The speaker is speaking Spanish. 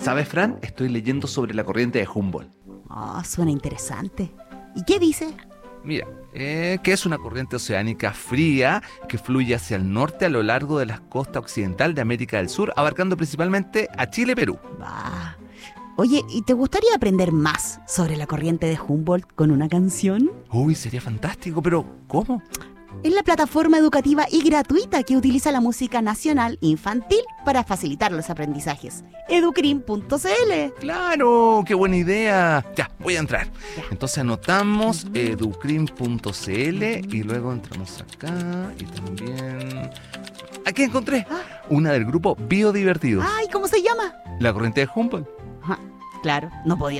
¿Sabes, Fran? Estoy leyendo sobre la corriente de Humboldt. Oh, suena interesante. ¿Y qué dice? Mira, que es una corriente oceánica fría que fluye hacia el norte a lo largo de la costa occidental de América del Sur, abarcando principalmente a Chile y Perú. Bah. Oye, ¿y te gustaría aprender más sobre la corriente de Humboldt con una canción? Uy, sería fantástico, pero ¿cómo? Es la plataforma educativa y gratuita que utiliza la música nacional infantil para facilitar los aprendizajes. Educrim.cl. ¡Claro! ¡Qué buena idea! Ya, voy a entrar. Entonces anotamos educrim.cl y luego entramos acá y también... Aquí encontré una del grupo Biodivertidos. Ay, ¿cómo se llama? La corriente de Humboldt. Claro, no podía